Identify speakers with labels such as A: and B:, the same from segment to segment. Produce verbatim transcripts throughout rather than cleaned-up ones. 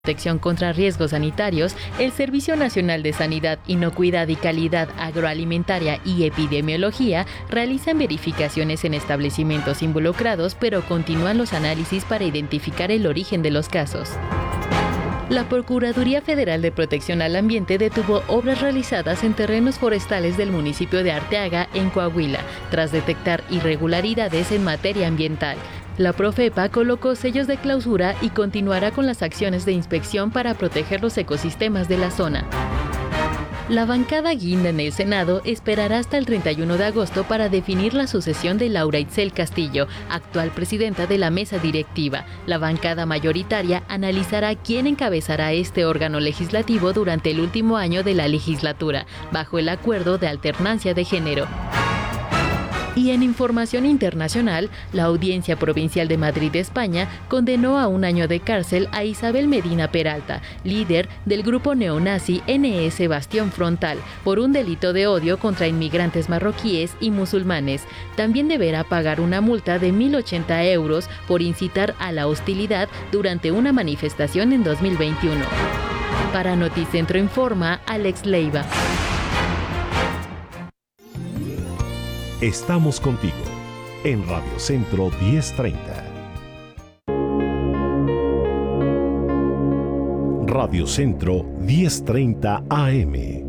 A: Protección contra riesgos sanitarios, el Servicio Nacional de Sanidad, Inocuidad y Calidad Agroalimentaria y Epidemiología realizan verificaciones en establecimientos involucrados, pero continúan los análisis para identificar el origen de los casos. La Procuraduría Federal de Protección al Ambiente detuvo obras realizadas en terrenos forestales del municipio de Arteaga, en Coahuila, tras detectar irregularidades en materia ambiental. La Profepa colocó sellos de clausura y continuará con las acciones de inspección para proteger los ecosistemas de la zona. La bancada guinda en el Senado esperará hasta el treinta y uno de agosto para definir la sucesión de Laura Itzel Castillo, actual presidenta de la mesa directiva. La bancada mayoritaria analizará quién encabezará este órgano legislativo durante el último año de la legislatura, bajo el acuerdo de alternancia de género. Y en información internacional, la Audiencia Provincial de Madrid, España, condenó a un año de cárcel a Isabel Medina Peralta, líder del grupo neonazi N S Bastión Frontal, por un delito de odio contra inmigrantes marroquíes y musulmanes. También deberá pagar una multa de mil ochenta euros por incitar a la hostilidad durante una manifestación en dos mil veintiuno. Para Noticentro Informa, Alex Leiva.
B: Estamos contigo en Radio Centro diez treinta. Radio Centro diez treinta A M.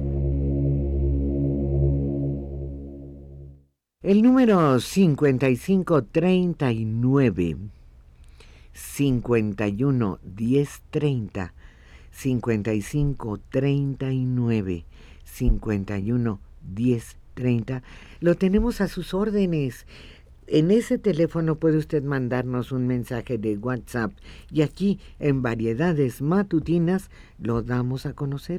C: El número cincuenta y cinco treinta y nueve, cincuenta y uno diez treinta, cincuenta y cinco treinta y nueve, cincuenta y uno diez treinta, lo tenemos a sus órdenes. En ese teléfono puede usted mandarnos un mensaje de WhatsApp y aquí en Variedades Matutinas lo damos a conocer.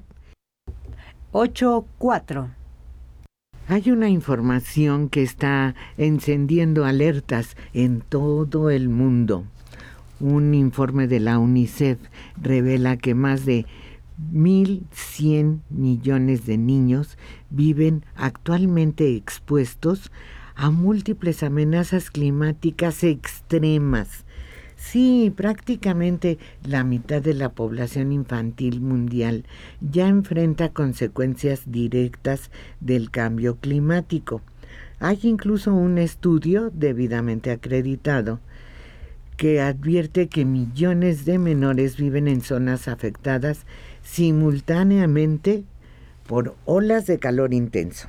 D: ocho cuatro.
C: Hay una información que está encendiendo alertas en todo el mundo. Un informe de la UNICEF revela que más de mil cien millones de niños viven actualmente expuestos a múltiples amenazas climáticas extremas. Sí, prácticamente la mitad de la población infantil mundial ya enfrenta consecuencias directas del cambio climático. Hay incluso un estudio debidamente acreditado que advierte que millones de menores viven en zonas afectadas simultáneamente por olas de calor intenso,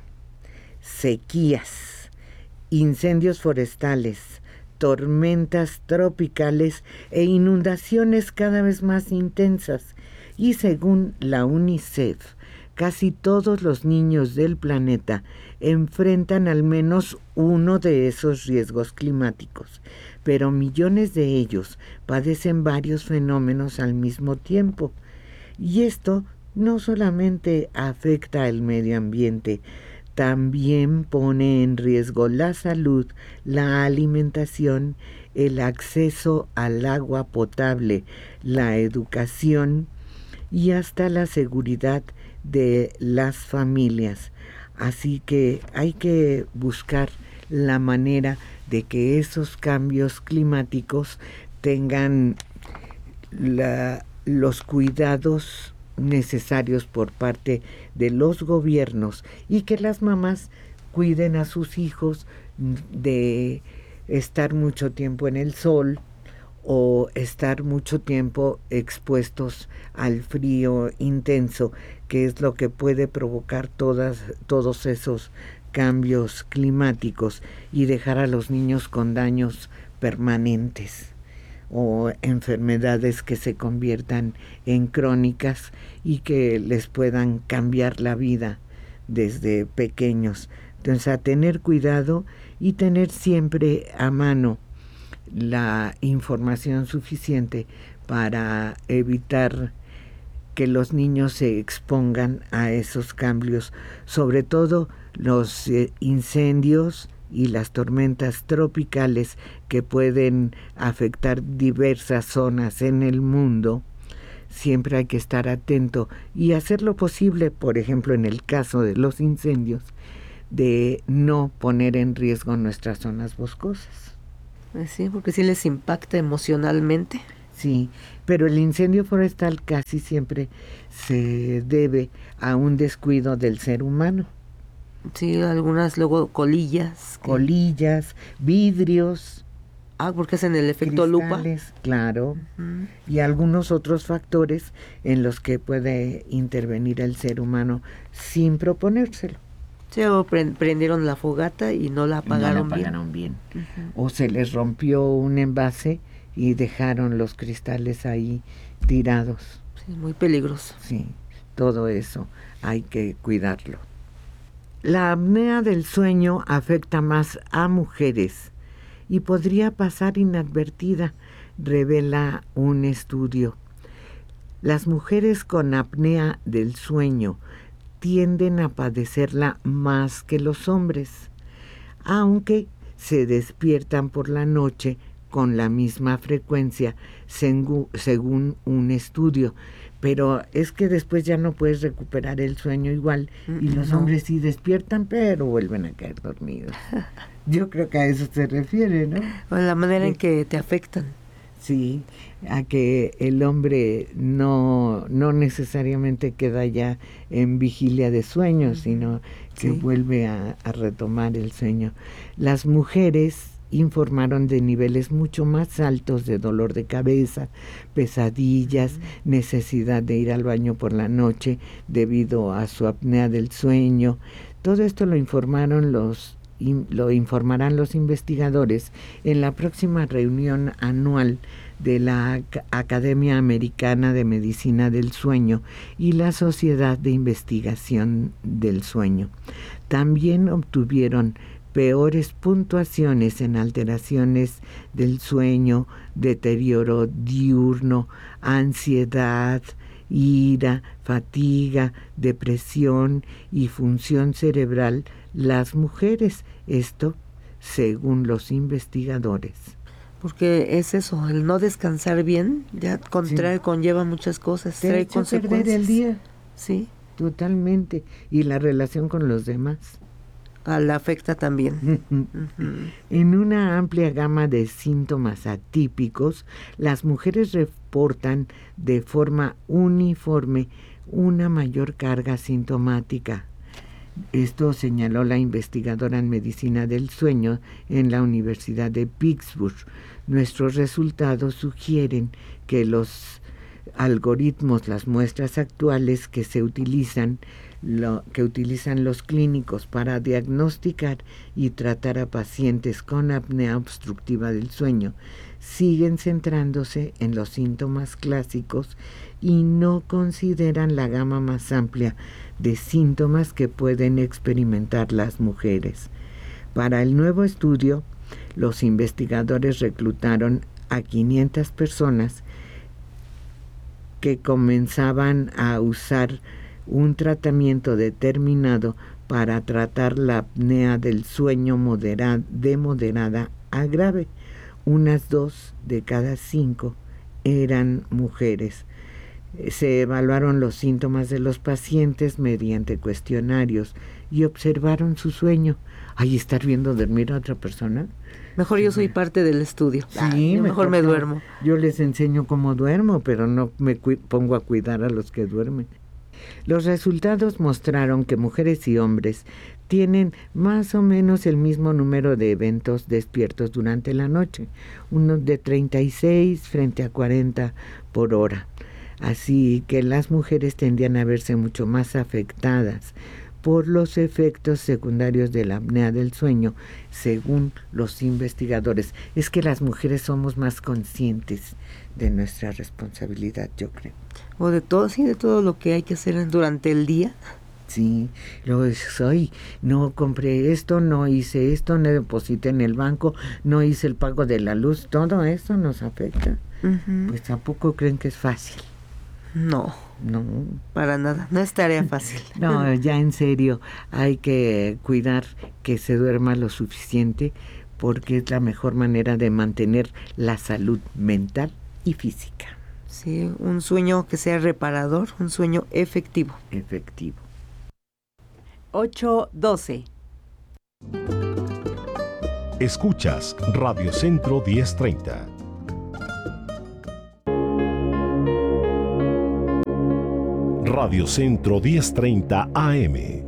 C: sequías, incendios forestales, tormentas tropicales e inundaciones cada vez más intensas. Y según la UNICEF, casi todos los niños del planeta enfrentan al menos uno de esos riesgos climáticos, pero millones de ellos padecen varios fenómenos al mismo tiempo. Y esto no solamente afecta al medio ambiente, también pone en riesgo la salud, la alimentación, el acceso al agua potable, la educación y hasta la seguridad de las familias. Así que hay que buscar la manera de que esos cambios climáticos tengan la, los cuidados necesarios por parte de los gobiernos y que las mamás cuiden a sus hijos de estar mucho tiempo en el sol o estar mucho tiempo expuestos al frío intenso, que es lo que puede provocar todas, todos esos cambios climáticos y dejar a los niños con daños permanentes o enfermedades que se conviertan en crónicas y que les puedan cambiar la vida desde pequeños. Entonces, a tener cuidado y tener siempre a mano la información suficiente para evitar que los niños se expongan a esos cambios, sobre todo los eh, incendios y las tormentas tropicales que pueden afectar diversas zonas en el mundo. Siempre hay que estar atento y hacer lo posible, por ejemplo, en el caso de los incendios, de no poner en riesgo nuestras zonas boscosas.
D: Sí, porque sí les impacta emocionalmente.
C: Sí, pero el incendio forestal casi siempre se debe a un descuido del ser humano.
E: Sí, algunas luego colillas. que-
C: Colillas, vidrios,
E: Ah, porque hacen el efecto lupa.
C: cristales, claro,
E: Ujú.
C: y algunos otros factores en los que puede intervenir el ser humano sin proponérselo.
E: Sí, o pre- prendieron la fogata y no la apagaron,
C: no la apagaron bien.
E: bien.
C: O se les rompió un envase y dejaron los cristales ahí tirados.
E: Sí, muy peligroso.
C: Sí, todo eso hay que cuidarlo. La apnea del sueño afecta más a mujeres y podría pasar inadvertida, revela un estudio. Las mujeres con apnea del sueño tienden a padecerla más que los hombres, aunque se despiertan por la noche con la misma frecuencia, segu- según un estudio. Pero es que después ya no puedes recuperar el sueño igual, y los
E: No.
C: hombres sí despiertan, pero vuelven a caer dormidos. Yo creo que a eso se refiere, ¿no?
E: O la manera en
C: Sí.
E: que te afectan.
C: Sí, a que el hombre no, no necesariamente queda ya en vigilia de sueño, sino que
E: Sí.
C: vuelve a, a retomar el sueño. Las mujeres informaron de niveles mucho más altos de dolor de cabeza, pesadillas, necesidad de ir al baño por la noche debido a su apnea del sueño. Todo esto lo informaron los in- lo informarán los investigadores en la próxima reunión anual de la Ac- Academia Americana de Medicina del Sueño y la Sociedad de Investigación del Sueño. También obtuvieron peores puntuaciones en alteraciones del sueño, deterioro diurno, ansiedad, ira, fatiga, depresión y función cerebral las mujeres, esto según los investigadores.
E: Porque es eso, el no descansar bien, ya contrae, conlleva muchas cosas,
C: Te
E: trae
C: echa a perder
E: consecuencias.
C: el día,
E: Sí,
C: totalmente, y la relación con los demás.
E: a la afecta también. Ujú.
C: En una amplia gama de síntomas atípicos, las mujeres reportan de forma uniforme una mayor carga sintomática. Esto señaló la investigadora en medicina del sueño en la Universidad de Pittsburgh. Nuestros resultados sugieren que los algoritmos, las muestras actuales que se utilizan, lo, que utilizan los clínicos para diagnosticar y tratar a pacientes con apnea obstructiva del sueño, siguen centrándose en los síntomas clásicos y no consideran la gama más amplia de síntomas que pueden experimentar las mujeres. Para el nuevo estudio, los investigadores reclutaron a quinientas personas que comenzaban a usar un tratamiento determinado para tratar la apnea del sueño modera- de moderada a grave. Unas dos de cada cinco eran mujeres. Se evaluaron los síntomas de los pacientes mediante cuestionarios y observaron su sueño. Ay, ¿estar viendo dormir a otra persona?
E: Mejor yo soy parte del estudio.
C: Sí,
E: Yo mejor me
C: no.
E: duermo.
C: Yo les enseño cómo duermo, pero no me cu- pongo a cuidar a los que duermen. Los resultados mostraron que mujeres y hombres tienen más o menos el mismo número de eventos despiertos durante la noche, unos de treinta y seis frente a cuarenta por hora. Así que las mujeres tendían a verse mucho más afectadas por los efectos secundarios de la apnea del sueño, según los investigadores. Es que las mujeres somos más conscientes de nuestra responsabilidad, yo creo.
E: O de todo, sí, de todo lo que hay que hacer durante el día.
C: Sí, luego dices, ay, no compré esto, no hice esto, no deposité en el banco, no hice el pago de la luz, todo eso nos afecta.
E: Ujú.
C: Pues tampoco creen que es fácil.
E: No,
C: No,
E: para nada. No es tarea fácil.
C: no, ya en serio, hay que cuidar que se duerma lo suficiente porque es la mejor manera de mantener la salud mental y física.
E: Sí, un sueño que sea reparador, un sueño efectivo.
C: Efectivo.
D: ocho doce.
B: Escuchas Radio Centro diez treinta. Radio Centro diez treinta A M.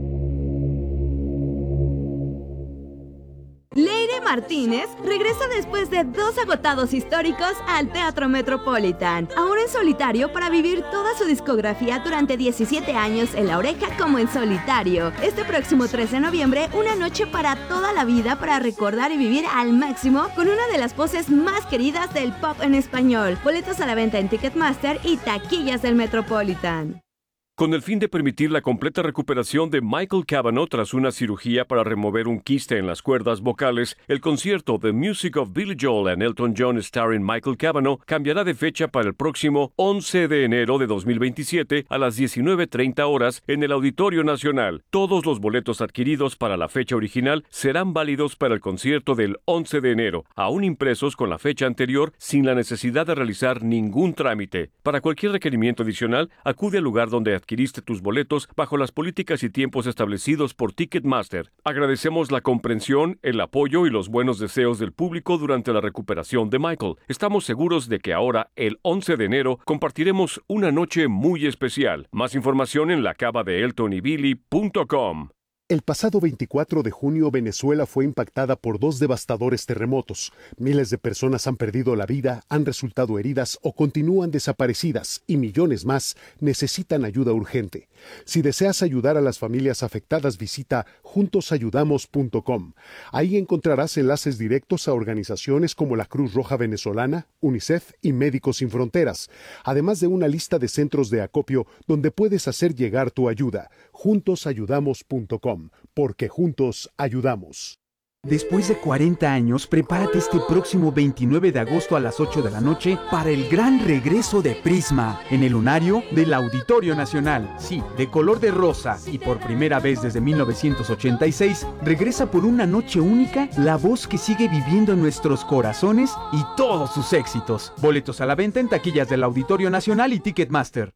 F: Leire Martínez regresa después de dos agotados históricos al Teatro Metropolitan, ahora en solitario para vivir toda su discografía durante diecisiete años en La Oreja como en solitario. Este próximo trece de noviembre, una noche para toda la vida para recordar y vivir al máximo con una de las voces más queridas del pop en español. Boletos a la venta en Ticketmaster y taquillas del Metropolitan.
G: Con el fin de permitir la completa recuperación de Michael Cavanaugh tras una cirugía para remover un quiste en las cuerdas vocales, el concierto The Music of Billy Joel and Elton John starring Michael Cavanaugh cambiará de fecha para el próximo once de enero de dos mil veintisiete a las diecinueve treinta horas en el Auditorio Nacional. Todos los boletos adquiridos para la fecha original serán válidos para el concierto del once de enero, aún impresos con la fecha anterior sin la necesidad de realizar ningún trámite. Para cualquier requerimiento adicional, acude al lugar donde adquiriste tus boletos bajo las políticas y tiempos establecidos por Ticketmaster. Agradecemos la comprensión, el apoyo y los buenos deseos del público durante la recuperación de Michael. Estamos seguros de que ahora, el once de enero, compartiremos una noche muy especial. Más información en la cava de elton y billy punto com.
H: El pasado veinticuatro de junio, Venezuela fue impactada por dos devastadores terremotos. Miles de personas han perdido la vida, han resultado heridas o continúan desaparecidas, y millones más necesitan ayuda urgente. Si deseas ayudar a las familias afectadas, visita juntos ayudamos punto com. Ahí encontrarás enlaces directos a organizaciones como la Cruz Roja Venezolana, UNICEF y Médicos Sin Fronteras, además de una lista de centros de acopio donde puedes hacer llegar tu ayuda. juntos ayudamos punto com. Porque juntos ayudamos.
I: Después de cuarenta años, prepárate este próximo veintinueve de agosto a las ocho de la noche para el gran regreso de Prisma en el lunario del Auditorio Nacional. Sí, de color de rosa y por primera vez desde mil novecientos ochenta y seis, regresa por una noche única la voz que sigue viviendo en nuestros corazones y todos sus éxitos. Boletos a la venta en taquillas del Auditorio Nacional y Ticketmaster.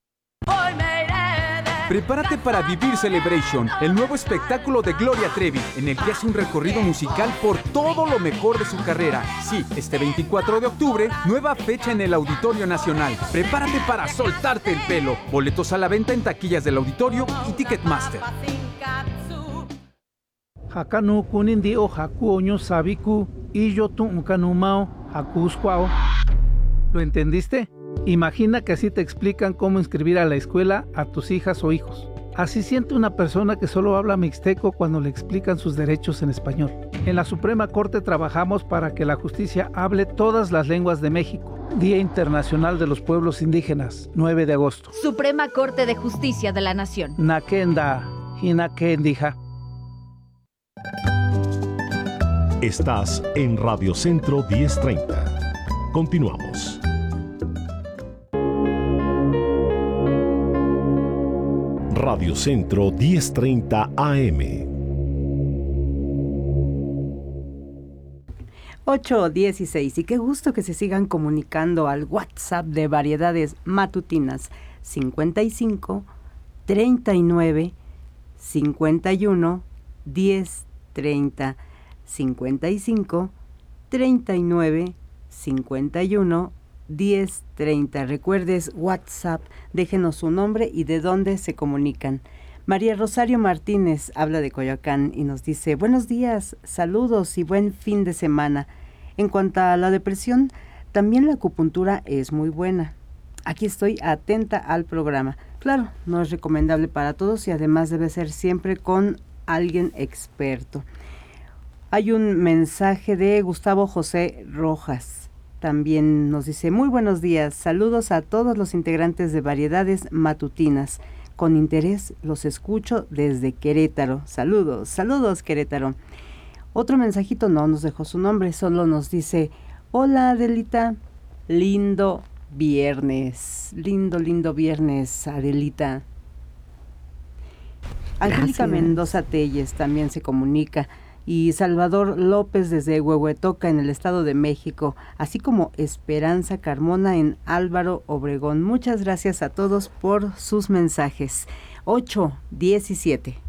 I: Prepárate para vivir Celebration, el nuevo espectáculo de Gloria Trevi, en el que hace un recorrido musical por todo lo mejor de su carrera. Sí, este veinticuatro de octubre, nueva fecha en el Auditorio Nacional. Prepárate para soltarte el pelo. Boletos a la venta en taquillas del Auditorio y Ticketmaster.
J: Hakanu kunindi o haku oño sabiku y yo tu ukanumao hakusquao. ¿Lo entendiste? Imagina que así te explican cómo inscribir a la escuela a tus hijas o hijos. Así siente una persona que solo habla mixteco cuando le explican sus derechos en español. En la Suprema Corte trabajamos para que la justicia hable todas las lenguas de México. Día Internacional de los Pueblos Indígenas, nueve de agosto.
K: Suprema Corte de Justicia de la Nación.
J: Nakenda, Hinakendija.
B: Estás en Radio Centro diez treinta. Continuamos. Radio Centro diez treinta A M.
D: ocho dieciséis, y qué gusto que se sigan comunicando al WhatsApp de Variedades Matutinas cincuenta y cinco, treinta y nueve, cincuenta y uno, diez, treinta, cincuenta y cinco, treinta y nueve, cincuenta y uno, diez, treinta. Recuerdes WhatsApp, déjenos su nombre y de dónde se comunican. María Rosario Martínez habla de Coyoacán y nos dice: buenos días, saludos y buen fin de semana. En cuanto a la depresión, también la acupuntura es muy buena. Aquí estoy atenta al programa. Claro, no es recomendable para todos y además debe ser siempre con alguien experto. Hay un mensaje de Gustavo José Rojas. También nos dice: muy buenos días, saludos a todos los integrantes de Variedades Matutinas. Con interés los escucho desde Querétaro. Saludos, saludos Querétaro. Otro mensajito, no nos dejó su nombre, solo nos dice: hola Adelita, lindo viernes, lindo, lindo viernes, Adelita. Angélica Mendoza Telles también se comunica. Y Salvador López desde Huehuetoca en el Estado de México, así como Esperanza Carmona en Álvaro Obregón. Muchas gracias a todos por sus mensajes. ocho diecisiete.